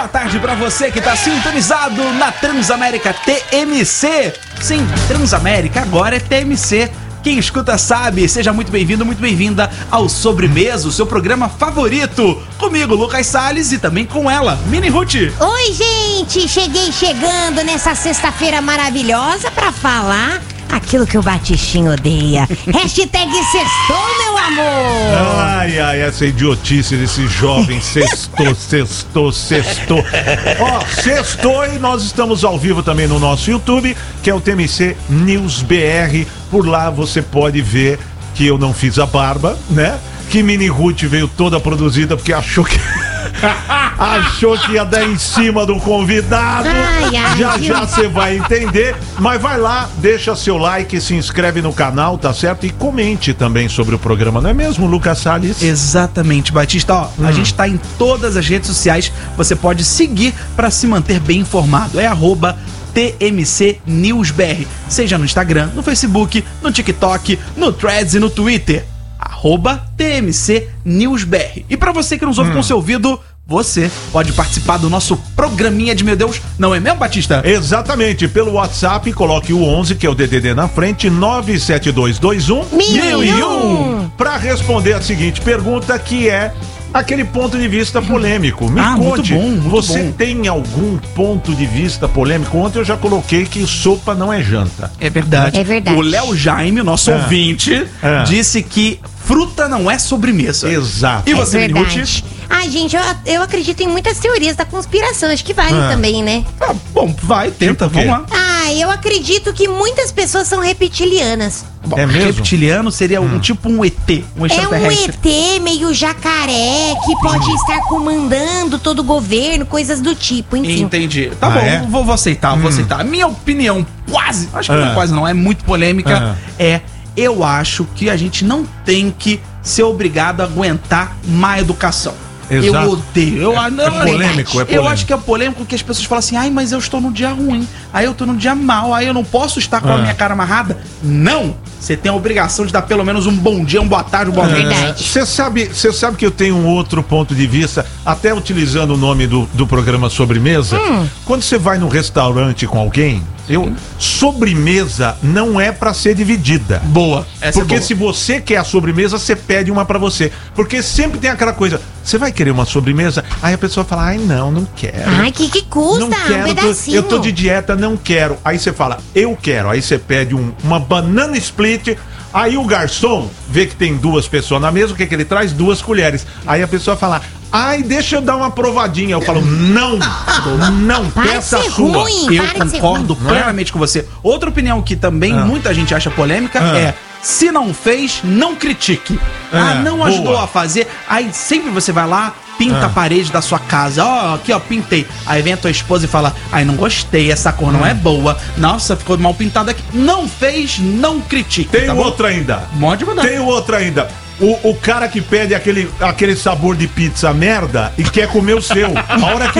boa tarde pra você que tá sintonizado na Transamérica TMC. Sim, Transamérica agora é TMC. Quem escuta sabe, seja muito bem-vindo, muito bem-vinda ao Sobremesa, o seu programa favorito. Comigo, Lucas Salles, e também com ela, Mini Ruth. Oi, gente, cheguei chegando nessa sexta-feira maravilhosa pra falar aquilo que o Batistinho odeia. Hashtag sextou, meu amor. Ai, essa idiotice desse jovem. Sextou. Ó, sextou, e nós estamos ao vivo também no nosso YouTube, que é o TMC News BR. Por lá você pode ver que eu não fiz a barba, né? Que Mini Ruth veio toda produzida porque achou que ia dar em cima do convidado. Já você vai entender. Mas vai lá, deixa seu like, se inscreve no canal, tá certo? E comente também sobre o programa, não é mesmo, Lucas Salles? Exatamente, Batista. Ó, a gente tá em todas as redes sociais. Você pode seguir pra se manter bem informado. É @TMC News BR. Seja no Instagram, no Facebook, no TikTok, no Threads e no Twitter. @TMC News BR. E pra você que nos ouve com seu ouvido, você pode participar do nosso programinha de Meu Deus, não é mesmo, Batista? Exatamente, pelo WhatsApp, coloque o 11, que é o DDD na frente, 97221-1001, pra responder a seguinte pergunta, que é aquele ponto de vista polêmico. Me conte, muito você bom. tem algum ponto de vista polêmico? Ontem eu já coloquei que sopa não é janta. É verdade. É verdade. O Léo Jaime, nosso ouvinte, disse que fruta não é sobremesa. Exato. E você, Mini Ruth? Ai, gente, eu acredito em muitas teorias da conspiração. Acho que vale também, né? Ah, bom, vai, tenta, Tipo o quê? vamos lá. Eu acredito que muitas pessoas são reptilianas. Bom, É mesmo? reptiliano seria tipo um ET, um É um extraterrestre. ET meio jacaré que pode estar comandando todo o governo, coisas do tipo, enfim. Entendi. Tá bom, é? vou aceitar, vou aceitar. A minha opinião, quase, acho que não é quase não, é muito polêmica, eu acho que a gente não tem que ser obrigado a aguentar má educação. Exato. Eu odeio. Polêmico. Eu acho que é polêmico porque as pessoas falam assim, ai, mas eu estou no dia ruim, aí eu estou no dia mal, aí eu não posso estar com a minha cara amarrada. Não! Você tem a obrigação de dar pelo menos um bom dia, uma boa tarde, uma boa noite. Verdade. Você sabe que eu tenho um outro ponto de vista, até utilizando o nome do programa Sobremesa. Quando você vai num restaurante com alguém, sobremesa não é pra ser dividida. Boa. Essa Porque é boa. se você quer a sobremesa, você pede uma pra você. Porque sempre tem aquela coisa, você vai querer uma sobremesa? Aí a pessoa fala, ai não quero. Ai, que custa? Não quero, Um pedacinho. eu tô de dieta, não quero. Aí você fala, eu quero. Aí você pede uma banana split. Aí o garçom vê que tem duas pessoas na mesa, o que ele traz? 2 colheres. Aí a pessoa fala, ai, deixa eu dar uma provadinha. Eu falo, não, Para de peça a ser sua. ruim. Eu Para de ser concordo ruim. plenamente com você. Outra opinião que também muita gente acha polêmica é: se não fez, não critique. Não boa. ajudou a fazer. Aí sempre você vai lá, pinta a parede da sua casa. Ó, aqui ó, pintei. Aí vem a tua esposa e fala: ai, não gostei, essa cor não é boa. Nossa, ficou mal pintado aqui. Não fez, não critique. Tem tá bom? outra ainda. Pode mandar. Tem outra ainda. O cara que pede aquele sabor de pizza merda e quer comer o seu. A hora que